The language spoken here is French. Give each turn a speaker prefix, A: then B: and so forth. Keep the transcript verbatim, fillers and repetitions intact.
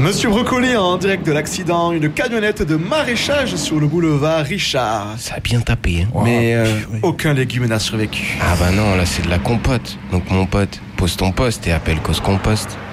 A: Monsieur Brocoli, en direct de l'accident, une camionnette de maraîchage sur le boulevard Richard.
B: Ça a bien tapé, hein.
A: Oh, mais euh, oui. Aucun légume n'a survécu.
B: Ah bah non, là c'est de la compote. Donc mon pote, pose ton poste et appelle Cause Compost.